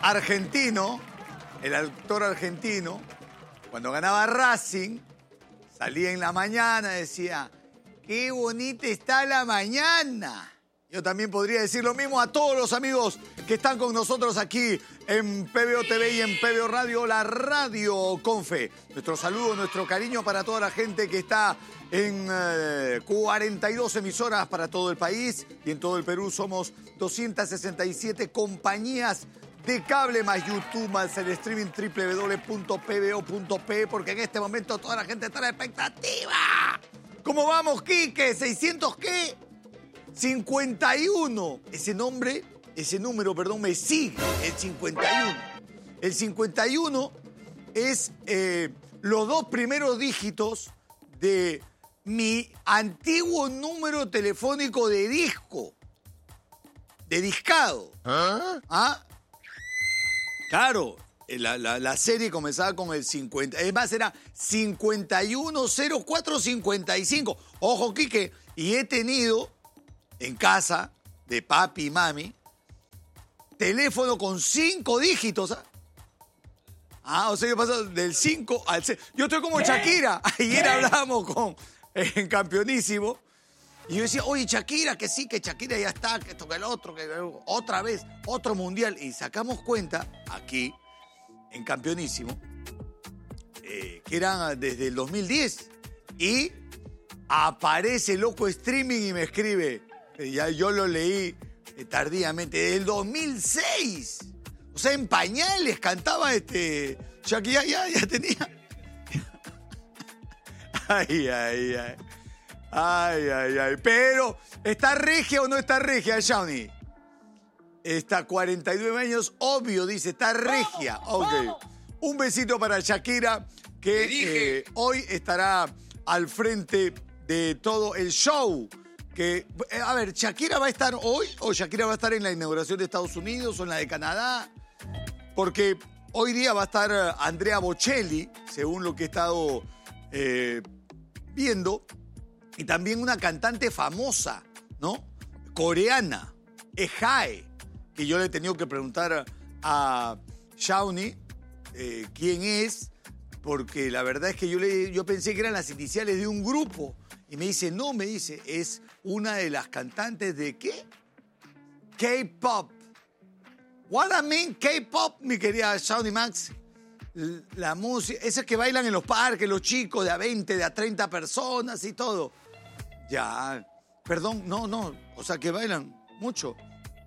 argentino, cuando ganaba Racing, salía en la mañana y decía, ¡qué bonita está la mañana! Yo también podría decir lo mismo a todos los amigos que están con nosotros aquí en PBO TV y en PBO Radio, la radio con fe. Nuestro saludo, nuestro cariño para toda la gente que está en 42 emisoras para todo el país y en todo el Perú. Somos 267 compañías de cable más YouTube más el streaming www.pbo.pe, porque en este momento toda la gente está a la expectativa. ¿Cómo vamos, Quique? ¿600 qué? 51. Ese número, me sigue. El 51. El 51 es los dos primeros dígitos de mi antiguo número telefónico de disco. De discado. ¿Ah? Claro, la serie comenzaba con el 50. Es más, era 510455. Ojo, Quique. Y he tenido en casa de papi y mami teléfono con 5 dígitos. O sea, yo paso del 5 al 6. Yo estoy como Shakira. Ayer hablábamos en Campeonísimo. Y yo decía, oye, Shakira, que sí, que Shakira ya está, que esto, que el otro, que otra vez, otro mundial. Y sacamos cuenta, aquí, en Campeonísimo, que eran desde el 2010. Y aparece el loco streaming y me escribe, ya yo lo leí tardíamente, del 2006. O sea, en pañales cantaba Shakira, ya tenía. Ay. Pero, ¿está regia o no está regia, Shawnee? Está 49 años, obvio, dice, está regia. Ok. Un besito para Shakira, que hoy estará al frente de todo el show. A ver, ¿Shakira va a estar hoy o Shakira va a estar en la inauguración de Estados Unidos o en la de Canadá? Porque hoy día va a estar Andrea Bocelli, según lo que he estado viendo. Y también una cantante famosa, ¿no? Coreana, Ehae, que yo le he tenido que preguntar a Shawnee quién es, porque la verdad es que yo pensé que eran las iniciales de un grupo. Y me dice, no, es una de las cantantes de ¿qué? K-pop. What I mean K-pop, mi querida Shawnee Max. La música, esas que bailan en los parques, los chicos de a 20, de a 30 personas y todo. Ya, perdón, no, o sea que bailan mucho.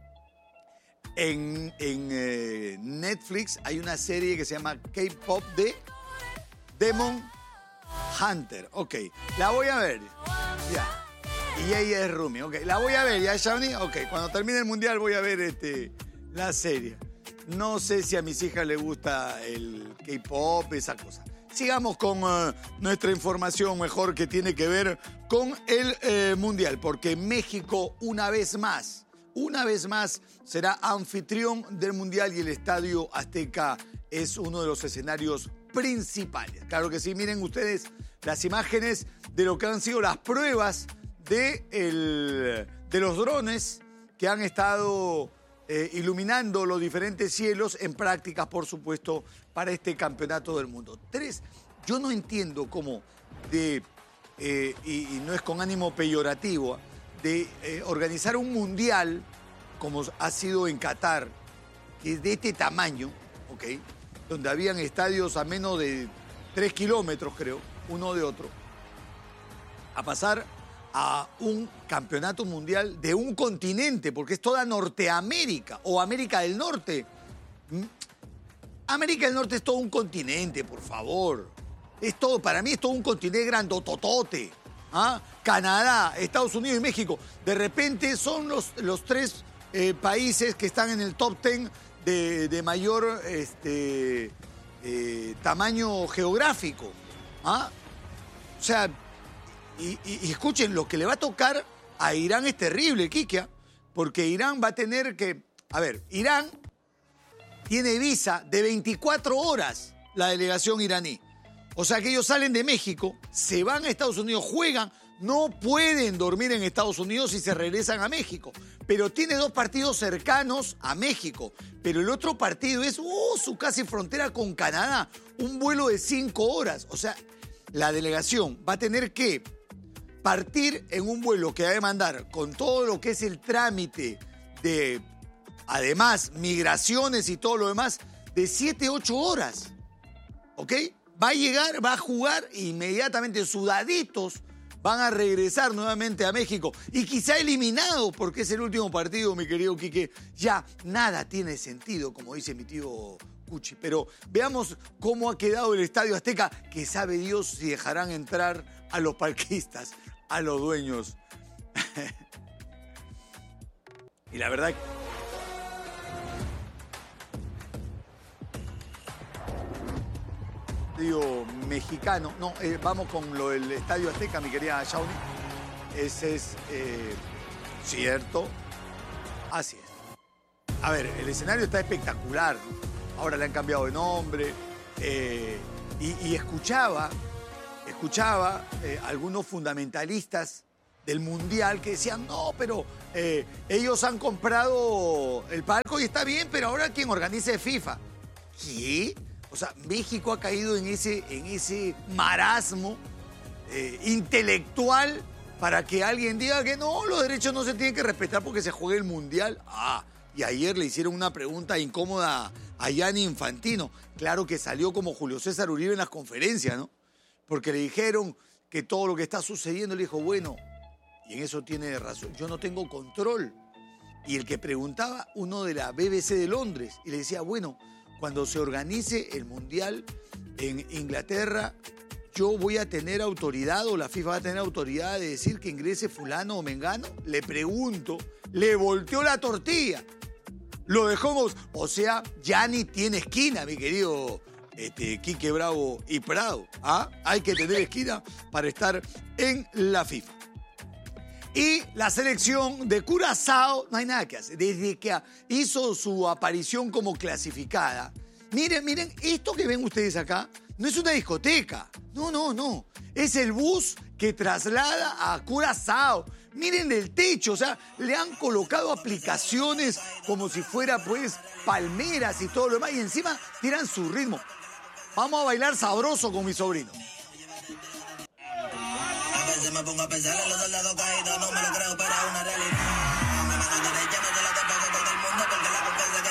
En Netflix hay una serie que se llama K-pop de Demon Hunter. Ok, la voy a ver. Ya. Y ella es Rumi. Ok, la voy a ver, ¿ya, Shawnee? Ok, cuando termine el mundial voy a ver la serie. No sé si a mis hijas les gusta el K-pop, esa cosa. Sigamos con nuestra información mejor que tiene que ver con el Mundial, porque México una vez más será anfitrión del Mundial y el Estadio Azteca es uno de los escenarios principales. Claro que sí, miren ustedes las imágenes de lo que han sido las pruebas de los drones que han estado iluminando los diferentes cielos en prácticas, por supuesto, para este campeonato del mundo. Yo no entiendo cómo y no es con ánimo peyorativo, de organizar un mundial como ha sido en Qatar, que es de este tamaño, ¿ok? Donde habían estadios a menos de 3 kilómetros, creo, uno de otro, a pasar a un campeonato mundial de un continente, porque es toda Norteamérica o América del Norte. América del Norte es todo un continente, por favor. Para mí es todo un continente grandototote. Canadá, Estados Unidos y México. De repente son los 3 países que están en el top 10 de mayor tamaño geográfico. O sea, y escuchen, lo que le va a tocar a Irán es terrible, Quique, porque Irán va a tener que... A ver, Irán tiene visa de 24 horas, la delegación iraní. O sea que ellos salen de México, se van a Estados Unidos, juegan no pueden dormir en Estados Unidos y se regresan a México. Pero tiene 2 partidos cercanos a México. Pero el otro partido es su casi frontera con Canadá. Un vuelo de 5 horas. O sea, la delegación va a tener que partir en un vuelo que va a demandar con todo lo que es el trámite de, además, migraciones y todo lo demás, de 7, 8 horas. ¿Ok? Va a llegar, va a jugar e inmediatamente sudaditos van a regresar nuevamente a México. Y quizá eliminados, porque es el último partido, mi querido Quique. Ya nada tiene sentido, como dice mi tío Cuchi. Pero veamos cómo ha quedado el Estadio Azteca, que sabe Dios si dejarán entrar a los parquistas, a los dueños. Y la verdad... mexicano. No, vamos con lo del Estadio Azteca, mi querida Shawnee. Ese es cierto. Así es. A ver, el escenario está espectacular, ¿no? Ahora le han cambiado de nombre. Y escuchaba algunos fundamentalistas del Mundial que decían, no, pero ellos han comprado el palco y está bien, pero ahora quien organiza es FIFA. ¿Qué? O sea, México ha caído en ese marasmo intelectual para que alguien diga que no, los derechos no se tienen que respetar porque se juega el Mundial. Y ayer le hicieron una pregunta incómoda a Gianni Infantino. Claro que salió como Julio César Uribe en las conferencias, ¿no? Porque le dijeron que todo lo que está sucediendo, le dijo, bueno, y en eso tiene razón, yo no tengo control. Y el que preguntaba, uno de la BBC de Londres, y le decía, bueno, cuando se organice el Mundial en Inglaterra, yo voy a tener autoridad o la FIFA va a tener autoridad de decir que ingrese fulano o mengano. Le pregunto, le volteó la tortilla. Lo dejó, o sea, ya ni tiene esquina, mi querido Quique Bravo y Prado. Hay que tener esquina para estar en la FIFA. Y la selección de Curazao, no hay nada que hacer. Desde que hizo su aparición como clasificada. Miren, esto que ven ustedes acá no es una discoteca. No. Es el bus que traslada a Curazao. Miren el techo, o sea, le han colocado aplicaciones como si fuera, pues, palmeras y todo lo demás. Y encima tiran su ritmo. Vamos a bailar sabroso con mi sobrino. Me pongo a pensar en los soldados caídos, no me lo creo, pero es una realidad.